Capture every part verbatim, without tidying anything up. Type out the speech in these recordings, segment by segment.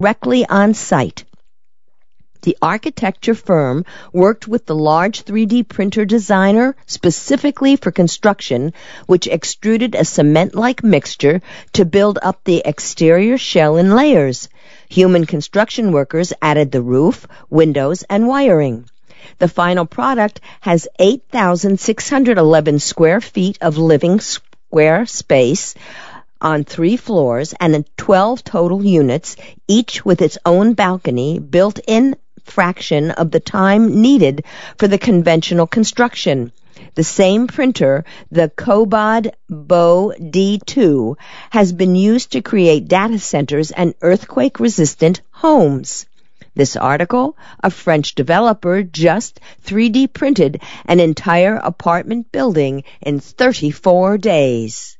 directly on site. The architecture firm worked with the large three D printer designer specifically for construction, which extruded a cement-like mixture to build up the exterior shell in layers. Human construction workers added the roof, windows, and wiring. The final product has eight thousand six hundred eleven square feet of living square space on three floors and twelve total units, each with its own balcony built in fraction of the time needed for the conventional construction. The same printer, the Cobod Bo D two, has been used to create data centers and earthquake-resistant homes. This article, a French developer just three D printed an entire apartment building in thirty-four days.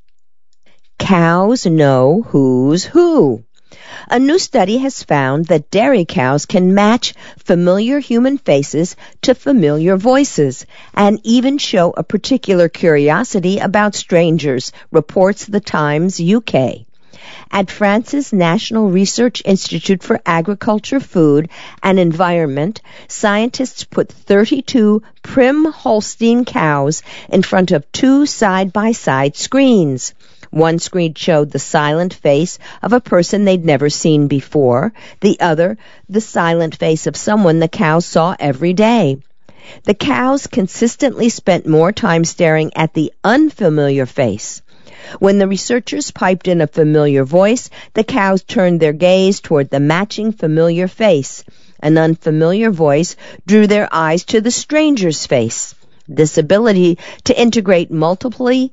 Cows know who's who. A new study has found that dairy cows can match familiar human faces to familiar voices and even show a particular curiosity about strangers, reports The Times U K. At France's National Research Institute for Agriculture, Food and Environment, scientists put thirty-two Prim Holstein cows in front of two side-by-side screens. One screen showed the silent face of a person they'd never seen before, the other the silent face of someone the cows saw every day. The cows consistently spent more time staring at the unfamiliar face. When the researchers piped in a familiar voice, the cows turned their gaze toward the matching familiar face. An unfamiliar voice drew their eyes to the stranger's face. This ability to integrate multiple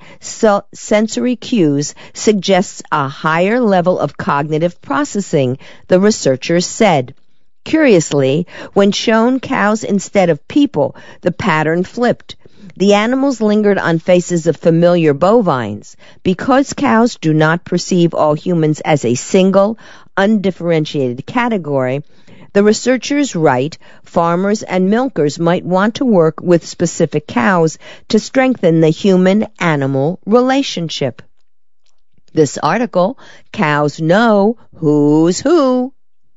sensory cues suggests a higher level of cognitive processing, the researchers said. Curiously, when shown cows instead of people, the pattern flipped. The animals lingered on faces of familiar bovines. Because cows do not perceive all humans as a single, undifferentiated category, the researchers write, farmers and milkers might want to work with specific cows to strengthen the human-animal relationship. This article, Cows Know Who's Who.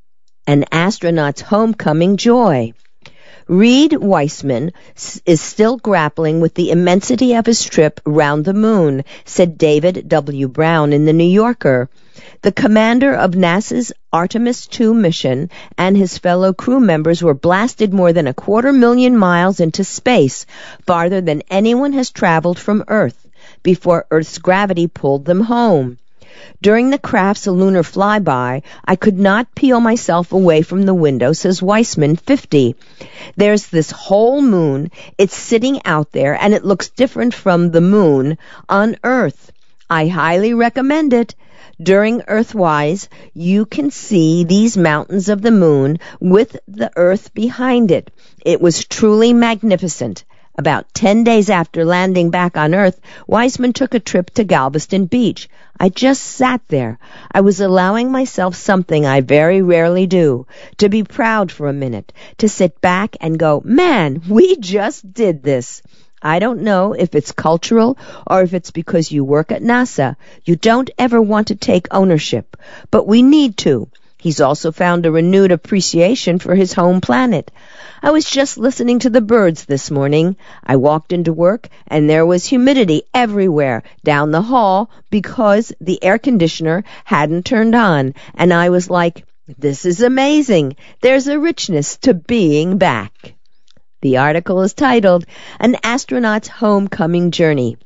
An astronaut's homecoming joy. Reed Weissman is still grappling with the immensity of his trip round the moon, said David W. Brown in The New Yorker. The commander of NASA's Artemis two mission and his fellow crew members were blasted more than a quarter million miles into space, farther than anyone has traveled from Earth, before Earth's gravity pulled them home. During the craft's lunar flyby, I could not peel myself away from the window, says Weissman, fifty. There's this whole moon. It's sitting out there, and it looks different from the moon on Earth. I highly recommend it. During Earthwise, you can see these mountains of the moon with the Earth behind it. It was truly magnificent. About ten days after landing back on Earth, Weissman took a trip to Galveston Beach. I just sat there. I was allowing myself something I very rarely do, to be proud for a minute, to sit back and go, man, we just did this. I don't know if it's cultural or if it's because you work at NASA. You don't ever want to take ownership, but we need to. He's also found a renewed appreciation for his home planet. I was just listening to the birds this morning. I walked into work, and there was humidity everywhere down the hall because the air conditioner hadn't turned on. And I was like, this is amazing. There's a richness to being back. The article is titled, An Astronaut's Homecoming Journey.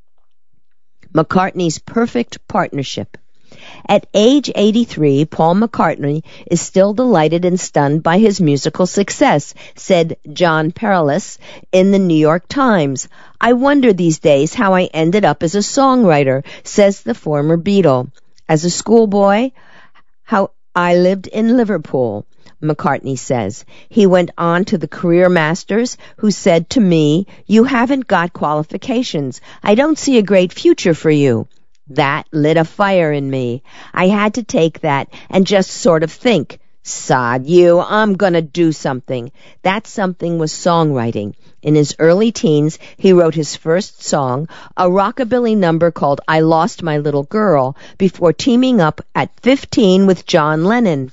McCartney's Perfect Partnership. At age eighty-three, Paul McCartney is still delighted and stunned by his musical success, said John Perilous in the New York Times. I wonder these days how I ended up as a songwriter, says the former Beatle. As a schoolboy, how I lived in Liverpool, McCartney says. He went on to the career masters, who said to me, you haven't got qualifications. I don't see a great future for you. That lit a fire in me. I had to take that and just sort of think, sod you, I'm gonna do something. That something was songwriting. In his early teens, he wrote his first song, a rockabilly number called I Lost My Little Girl, before teaming up at fifteen with John Lennon.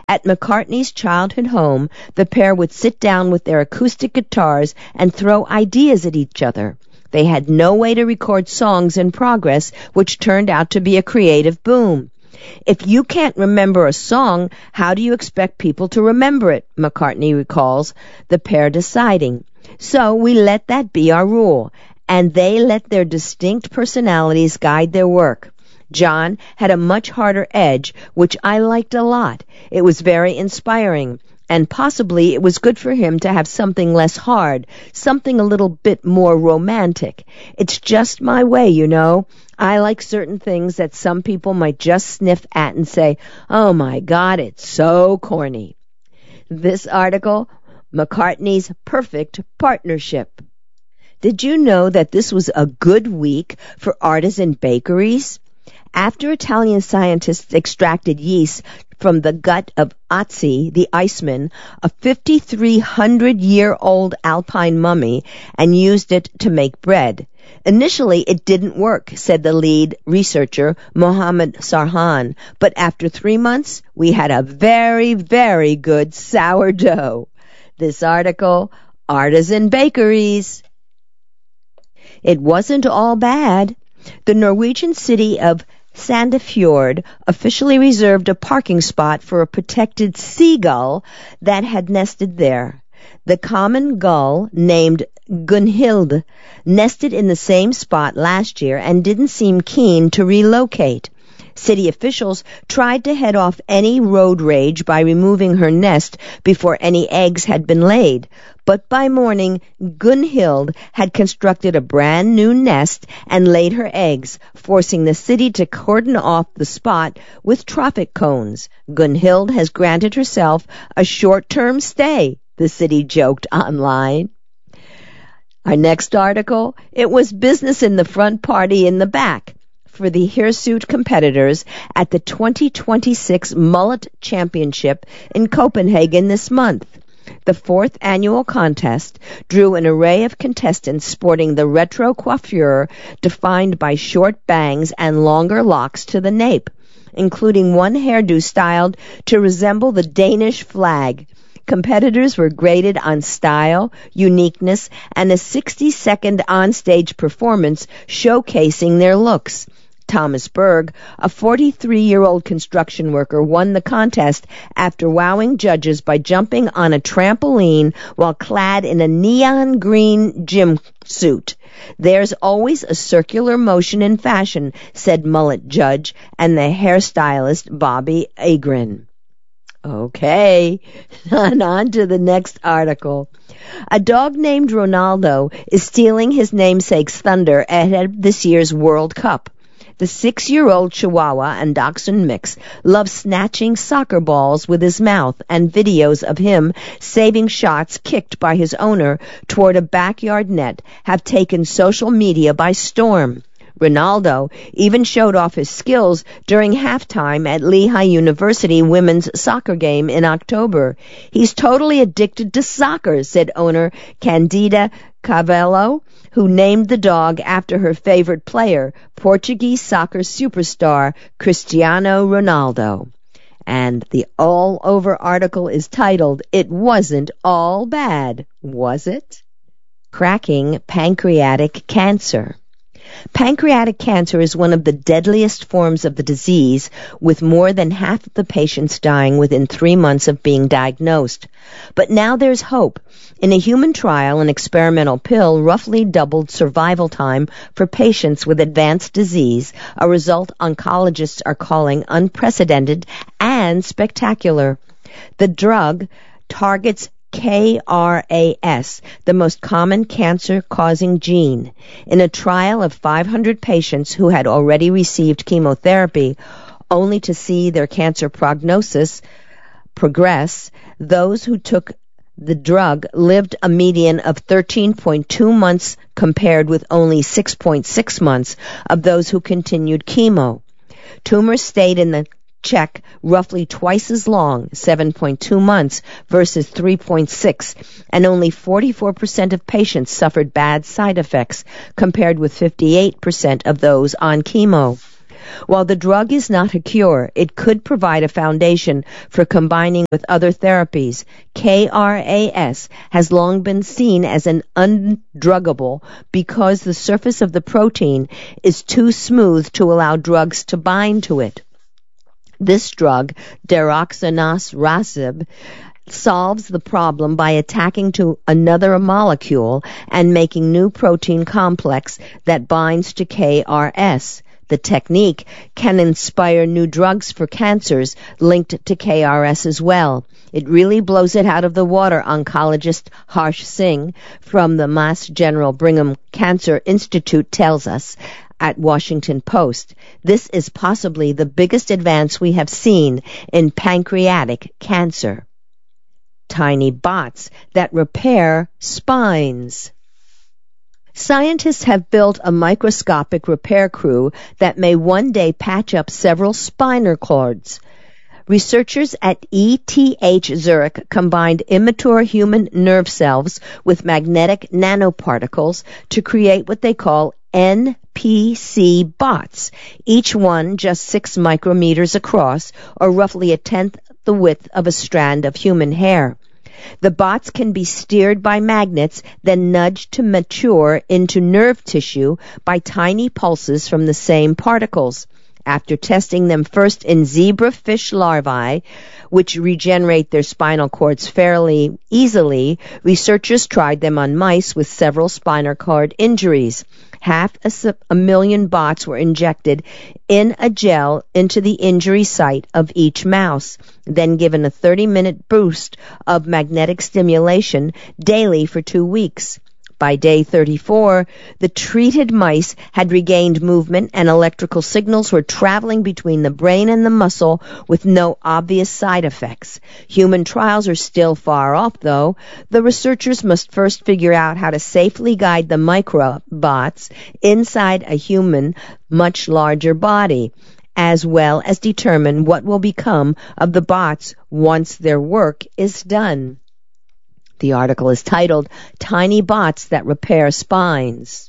At McCartney's childhood home, the pair would sit down with their acoustic guitars and throw ideas at each other. They had no way to record songs in progress, which turned out to be a creative boom. If you can't remember a song, how do you expect people to remember it? McCartney recalls, the pair deciding. So we let that be our rule, and they let their distinct personalities guide their work. John had a much harder edge, which I liked a lot. It was very inspiring, and possibly it was good for him to have something less hard, something a little bit more romantic. It's just my way, you know. I like certain things that some people might just sniff at and say, oh my God, it's so corny. This article, McCartney's Perfect Partnership. Did you know that this was a good week for artisan bakeries? After Italian scientists extracted yeast from the gut of Otzi, the Iceman, a fifty-three hundred year old alpine mummy, and used it to make bread. Initially, it didn't work, said the lead researcher, Mohammed Sarhan, but after three months, we had a very, very good sourdough. This article, Artisan Bakeries. It wasn't all bad. The Norwegian city of Sandefjord officially reserved a parking spot for a protected seagull that had nested there. The common gull, named Gunhild, nested in the same spot last year and didn't seem keen to relocate. City officials tried to head off any road rage by removing her nest before any eggs had been laid. But by morning, Gunhild had constructed a brand new nest and laid her eggs, forcing the city to cordon off the spot with traffic cones. Gunhild has granted herself a short-term stay, the city joked online. Our next article, it was business in the front, party in the back for the hirsute competitors at the twenty twenty-six Mullet Championship in Copenhagen this month. The fourth annual contest drew an array of contestants sporting the retro coiffure defined by short bangs and longer locks to the nape, including one hairdo styled to resemble the Danish flag. Competitors were graded on style, uniqueness, and a sixty-second onstage performance showcasing their looks. Thomas Berg, a forty-three-year-old construction worker, won the contest after wowing judges by jumping on a trampoline while clad in a neon green gym suit. There's always a circular motion in fashion, said mullet judge and the hairstylist Bobby Agrin. Okay, and on to the next article. A dog named Ronaldo is stealing his namesake's thunder ahead of this year's World Cup. The six-year-old Chihuahua and Dachshund mix loves snatching soccer balls with his mouth, and videos of him saving shots kicked by his owner toward a backyard net have taken social media by storm. Ronaldo even showed off his skills during halftime at Lehigh University women's soccer game in October. He's totally addicted to soccer, said owner Candida Cavallo, who named the dog after her favorite player, Portuguese soccer superstar Cristiano Ronaldo. And the all-over article is titled, It Wasn't All Bad, Was It? Cracking Pancreatic Cancer. Pancreatic cancer is one of the deadliest forms of the disease, with more than half of the patients dying within three months of being diagnosed. But now there's hope. In a human trial, an experimental pill roughly doubled survival time for patients with advanced disease, a result oncologists are calling unprecedented and spectacular. The drug targets K R A S, the most common cancer-causing gene. In a trial of five hundred patients who had already received chemotherapy, only to see their cancer prognosis progress, those who took the drug lived a median of thirteen point two months compared with only six point six months of those who continued chemo. Tumors stayed in the check roughly twice as long, seven point two months versus three point six, and only forty-four percent of patients suffered bad side effects compared with fifty-eight percent of those on chemo. While the drug is not a cure, it could provide a foundation for combining with other therapies. K R A S has long been seen as an undruggable because the surface of the protein is too smooth to allow drugs to bind to it. This drug, deroxanasrasib, solves the problem by attacking to another molecule and making new protein complex that binds to K R S. The technique can inspire new drugs for cancers linked to K R S as well. It really blows it out of the water, oncologist Harsh Singh from the Mass General Brigham Cancer Institute tells us at Washington Post. This is possibly the biggest advance we have seen in pancreatic cancer. Tiny bots that repair spines. Scientists have built a microscopic repair crew that may one day patch up several spinal cords. Researchers at E T H Zurich combined immature human nerve cells with magnetic nanoparticles to create what they call N P C bots, each one just six micrometers across, or roughly a tenth the width of a strand of human hair. The bots can be steered by magnets, then nudged to mature into nerve tissue by tiny pulses from the same particles. After testing them first in zebrafish larvae, which regenerate their spinal cords fairly easily, researchers tried them on mice with several spinal cord injuries. Half a, a million bots were injected in a gel into the injury site of each mouse, then given a thirty-minute boost of magnetic stimulation daily for two weeks. By day thirty-four, the treated mice had regained movement and electrical signals were traveling between the brain and the muscle with no obvious side effects. Human trials are still far off, though. The researchers must first figure out how to safely guide the microbots inside a human, much larger body, as well as determine what will become of the bots once their work is done. The article is titled, Tiny Bots That Repair Spines.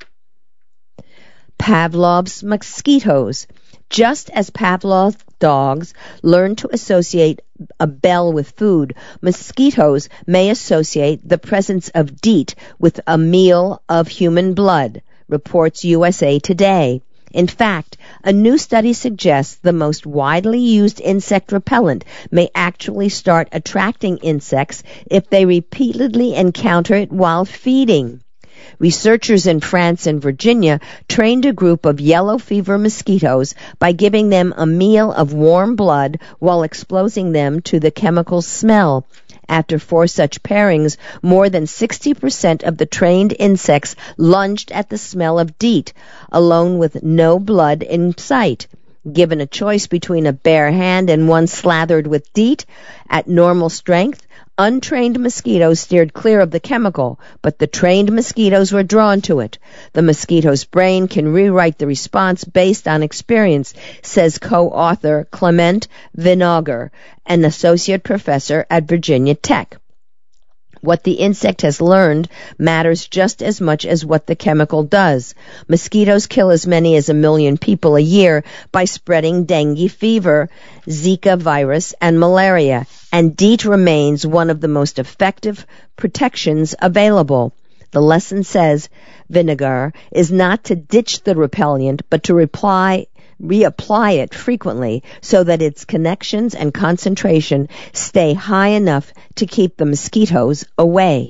Pavlov's mosquitoes. Just as Pavlov's dogs learn to associate a bell with food, mosquitoes may associate the presence of DEET with a meal of human blood, reports U S A Today. In fact, a new study suggests the most widely used insect repellent may actually start attracting insects if they repeatedly encounter it while feeding. Researchers in France and Virginia trained a group of yellow fever mosquitoes by giving them a meal of warm blood while exposing them to the chemical smell. After four such pairings, more than sixty percent of the trained insects lunged at the smell of DEET, alone with no blood in sight. Given a choice between a bare hand and one slathered with DEET at normal strength, untrained mosquitoes steered clear of the chemical, but the trained mosquitoes were drawn to it. The mosquito's brain can rewrite the response based on experience, says co-author Clement Vinogre, an associate professor at Virginia Tech. What the insect has learned matters just as much as what the chemical does. Mosquitoes kill as many as a million people a year by spreading dengue fever, Zika virus, and malaria, and DEET remains one of the most effective protections available. The lesson, says Vinegar, is not to ditch the repellent, but to reply reapply it frequently so that its connections and concentration stay high enough to keep the mosquitoes away.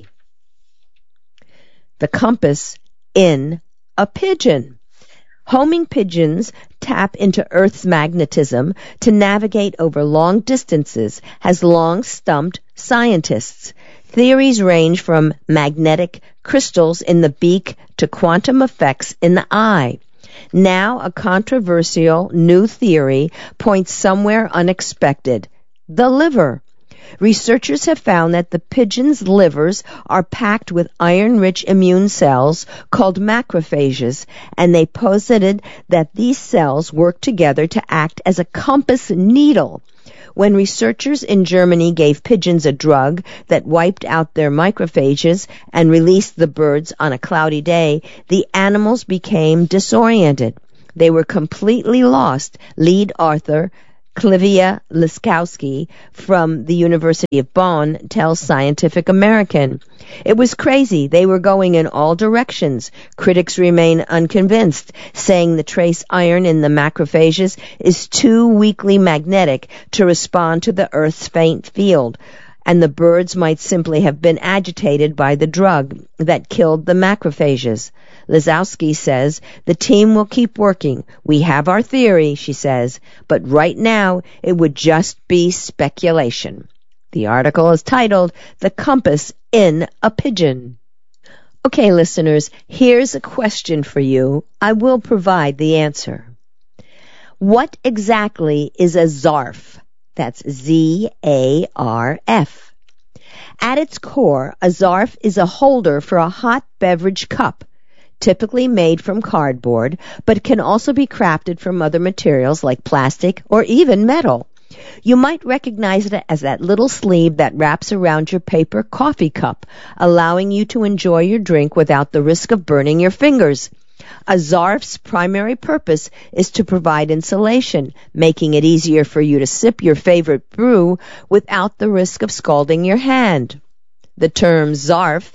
The compass in a pigeon. Homing pigeons tap into Earth's magnetism to navigate over long distances has long stumped scientists. Theories range from magnetic crystals in the beak to quantum effects in the eye. Now a controversial new theory points somewhere unexpected, the liver. Researchers have found that the pigeons' livers are packed with iron-rich immune cells called macrophages, and they posited that these cells work together to act as a compass needle. When researchers in Germany gave pigeons a drug that wiped out their macrophages and released the birds on a cloudy day, the animals became disoriented. They were completely lost, lead author Clivia Liskowski from the University of Bonn tells Scientific American. It was crazy. They were going in all directions. Critics remain unconvinced, saying the trace iron in the macrophages is too weakly magnetic to respond to the Earth's faint field, and the birds might simply have been agitated by the drug that killed the macrophages. Lisowski says, the team will keep working. We have our theory, she says, but right now it would just be speculation. The article is titled, The Compass in a Pigeon. Okay, listeners, here's a question for you. I will provide the answer. What exactly is a zarf? That's Z A R F. At its core, a zarf is a holder for a hot beverage cup, typically made from cardboard, but can also be crafted from other materials like plastic or even metal. You might recognize it as that little sleeve that wraps around your paper coffee cup, allowing you to enjoy your drink without the risk of burning your fingers. A zarf's primary purpose is to provide insulation, making it easier for you to sip your favorite brew without the risk of scalding your hand. The term zarf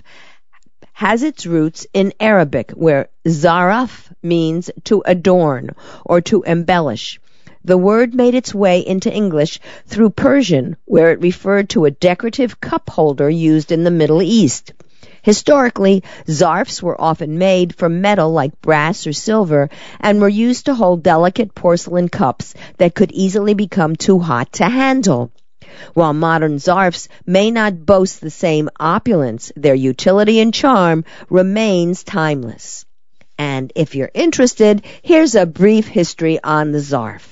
has its roots in Arabic, where zaraf means to adorn or to embellish. The word made its way into English through Persian, where it referred to a decorative cup holder used in the Middle East. Historically, zarfs were often made from metal like brass or silver and were used to hold delicate porcelain cups that could easily become too hot to handle. While modern zarfs may not boast the same opulence, their utility and charm remains timeless. And if you're interested, here's a brief history on the zarf.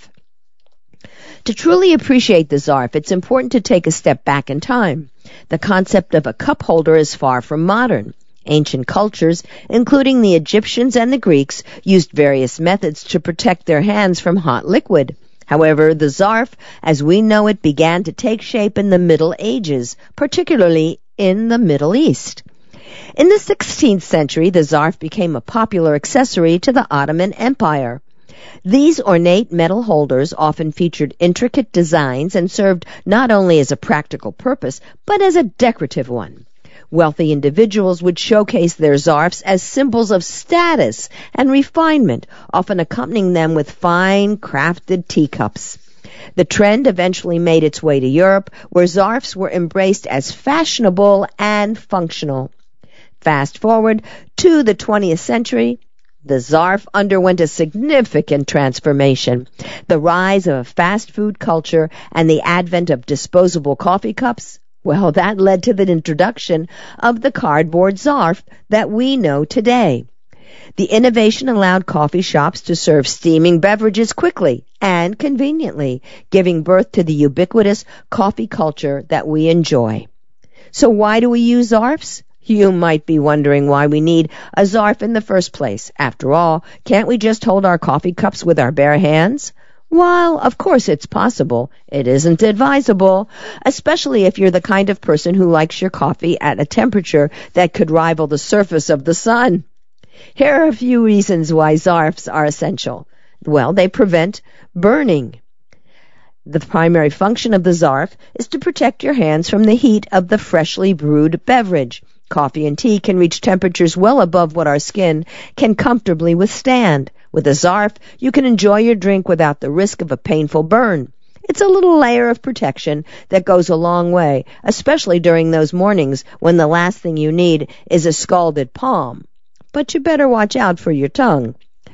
To truly appreciate the zarf, it's important to take a step back in time. The concept of a cup holder is far from modern. Ancient cultures, including the Egyptians and the Greeks, used various methods to protect their hands from hot liquid. However, the zarf, as we know it, began to take shape in the Middle Ages, particularly in the Middle East. In the sixteenth century, the zarf became a popular accessory to the Ottoman Empire. These ornate metal holders often featured intricate designs and served not only as a practical purpose, but as a decorative one. Wealthy individuals would showcase their zarfs as symbols of status and refinement, often accompanying them with fine, crafted teacups. The trend eventually made its way to Europe, where zarfs were embraced as fashionable and functional. Fast forward to the twentieth century, the zarf underwent a significant transformation. The rise of a fast food culture and the advent of disposable coffee cups, well, that led to the introduction of the cardboard zarf that we know today. The innovation allowed coffee shops to serve steaming beverages quickly and conveniently, giving birth to the ubiquitous coffee culture that we enjoy. So why do we use zarfs? You might be wondering why we need a zarf in the first place. After all, can't we just hold our coffee cups with our bare hands? While, of course, it's possible, it isn't advisable, especially if you're the kind of person who likes your coffee at a temperature that could rival the surface of the sun. Here are a few reasons why zarfs are essential. Well, they prevent burning. The primary function of the zarf is to protect your hands from the heat of the freshly brewed beverage. Coffee and tea can reach temperatures well above what our skin can comfortably withstand. With a zarf, you can enjoy your drink without the risk of a painful burn. It's a little layer of protection that goes a long way, especially during those mornings when the last thing you need is a scalded palm. But you better watch out for your tongue.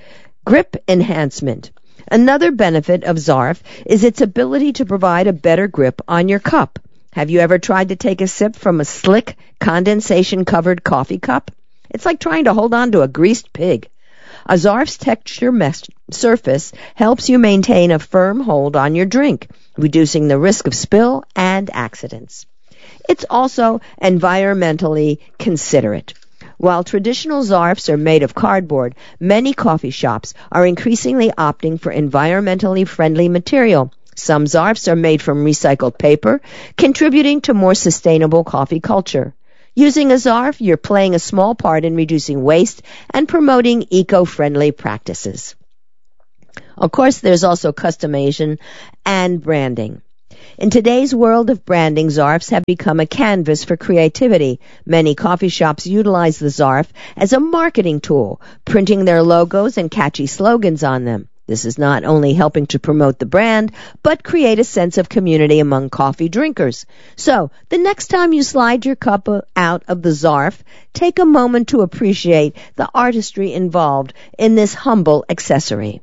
Grip enhancement. Another benefit of zarf is its ability to provide a better grip on your cup. Have you ever tried to take a sip from a slick, condensation-covered coffee cup? It's like trying to hold on to a greased pig. A zarf's texture mesh surface helps you maintain a firm hold on your drink, reducing the risk of spill and accidents. It's also environmentally considerate. While traditional zarfs are made of cardboard, many coffee shops are increasingly opting for environmentally friendly material. Some zarfs are made from recycled paper, contributing to more sustainable coffee culture. Using a zarf, you're playing a small part in reducing waste and promoting eco-friendly practices. Of course, there's also customization and branding. In today's world of branding, Zarfs have become a canvas for creativity. Many coffee shops utilize the Zarf as a marketing tool, printing their logos and catchy slogans on them. This is not only helping to promote the brand, but create a sense of community among coffee drinkers. So, the next time you slide your cup out of the Zarf, take a moment to appreciate the artistry involved in this humble accessory.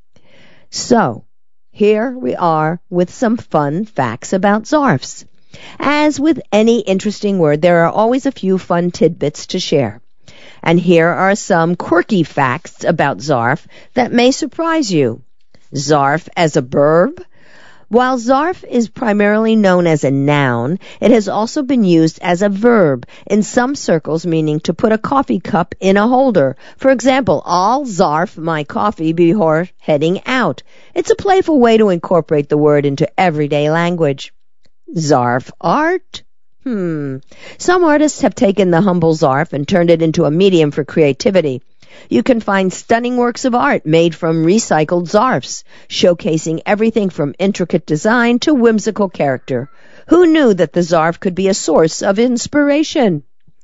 So, here we are with some fun facts about Zarfs. As with any interesting word, there are always a few fun tidbits to share. And here are some quirky facts about Zarf that may surprise you. Zarf as a verb. While Zarf is primarily known as a noun, it has also been used as a verb in some circles, meaning to put a coffee cup in a holder. For example, I'll Zarf my coffee before heading out. It's a playful way to incorporate the word into everyday language. Zarf art. Hmm. Some artists have taken the humble Zarf and turned it into a medium for creativity. You can find stunning works of art made from recycled Zarfs, showcasing everything from intricate design to whimsical character. Who knew that the Zarf could be a source of inspiration?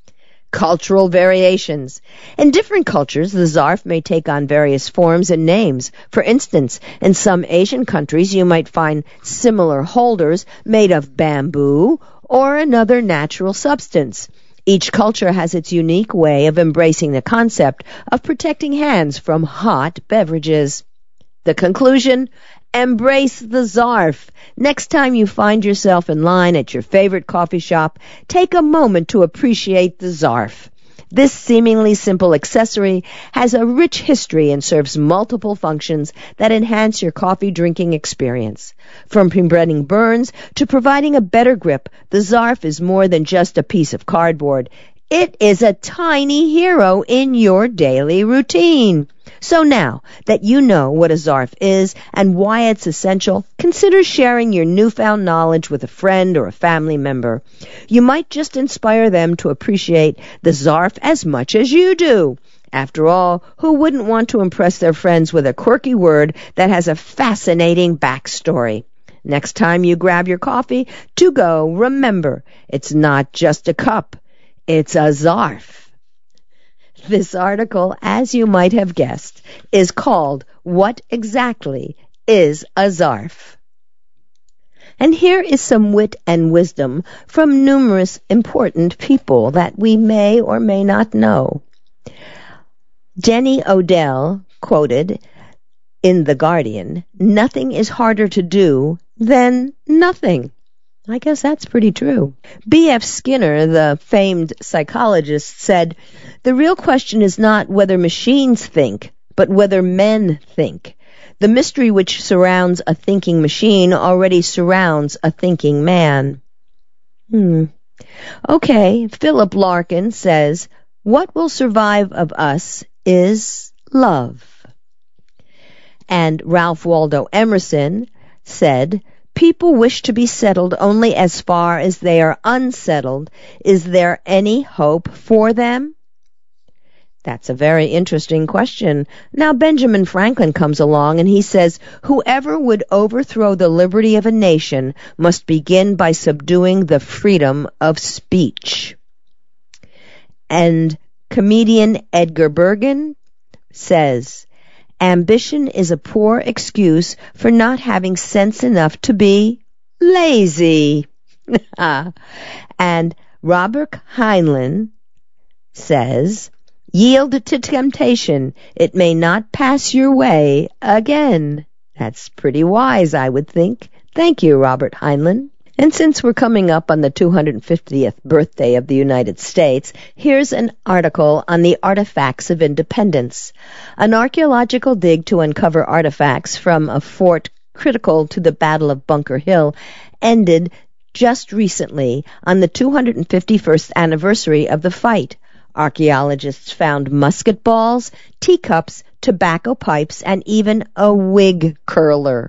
Cultural variations. In different cultures, the Zarf may take on various forms and names. For instance, in some Asian countries, you might find similar holders made of bamboo or another natural substance. Each culture has its unique way of embracing the concept of protecting hands from hot beverages. The conclusion: embrace the Zarf. Next time you find yourself in line at your favorite coffee shop, take a moment to appreciate the Zarf. This seemingly simple accessory has a rich history and serves multiple functions that enhance your coffee drinking experience. From preventing burns to providing a better grip, the Zarf is more than just a piece of cardboard. It is a tiny hero in your daily routine. So now that you know what a Zarf is and why it's essential, consider sharing your newfound knowledge with a friend or a family member. You might just inspire them to appreciate the Zarf as much as you do. After all, who wouldn't want to impress their friends with a quirky word that has a fascinating backstory? Next time you grab your coffee to go, remember, it's not just a cup. It's a Zarf. This article, as you might have guessed, is called What Exactly is a Zarf? And here is some wit and wisdom from numerous important people that we may or may not know. Jenny Odell quoted in The Guardian, "Nothing is harder to do than nothing." I guess that's pretty true. B F Skinner, the famed psychologist, said, "The real question is not whether machines think, but whether men think. The mystery which surrounds a thinking machine already surrounds a thinking man." Hmm. Okay, Philip Larkin says, "What will survive of us is love." And Ralph Waldo Emerson said, "People wish to be settled only as far as they are unsettled. Is there any hope for them?" That's a very interesting question. Now Benjamin Franklin comes along and he says, "Whoever would overthrow the liberty of a nation must begin by subduing the freedom of speech." And comedian Edgar Bergen says, "Ambition is a poor excuse for not having sense enough to be lazy." And Robert Heinlein says, "Yield to temptation. It may not pass your way again." That's pretty wise, I would think. Thank you, Robert Heinlein. And since we're coming up on the two hundred fiftieth birthday of the United States, here's an article on the artifacts of independence. An archaeological dig to uncover artifacts from a fort critical to the Battle of Bunker Hill ended just recently on the two hundred fifty-first anniversary of the fight. Archaeologists found musket balls, teacups, tobacco pipes, and even a wig curler.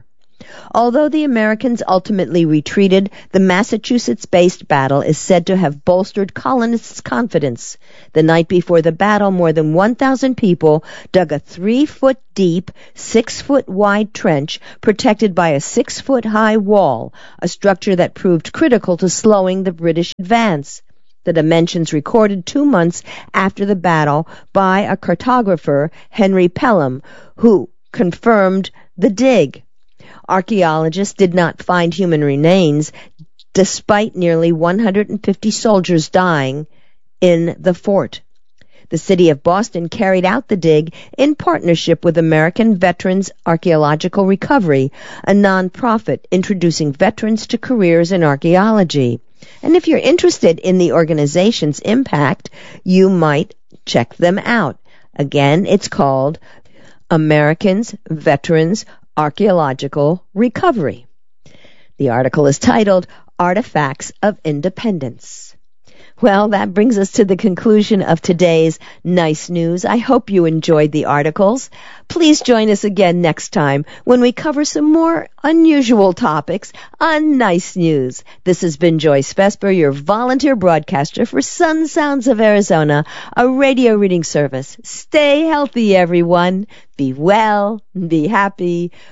Although the Americans ultimately retreated, the Massachusetts-based battle is said to have bolstered colonists' confidence. The night before the battle, more than one thousand people dug a three-foot-deep, six-foot-wide trench protected by a six-foot-high wall, a structure that proved critical to slowing the British advance. The dimensions recorded two months after the battle by a cartographer, Henry Pelham, who confirmed the dig. Archaeologists did not find human remains, despite nearly one hundred fifty soldiers dying in the fort. The city of Boston carried out the dig in partnership with American Veterans Archaeological Recovery, a nonprofit introducing veterans to careers in archaeology. And if you're interested in the organization's impact, you might check them out. Again, it's called Americans Veterans Archaeological Recovery. The article is titled Artifacts of Independence. Well, that brings us to the conclusion of today's Nice News. I hope you enjoyed the articles. Please join us again next time when we cover some more unusual topics on Nice News. This has been Joyce Vesper, your volunteer broadcaster for Sun Sounds of Arizona, a radio reading service. Stay healthy, everyone. Be well, be happy.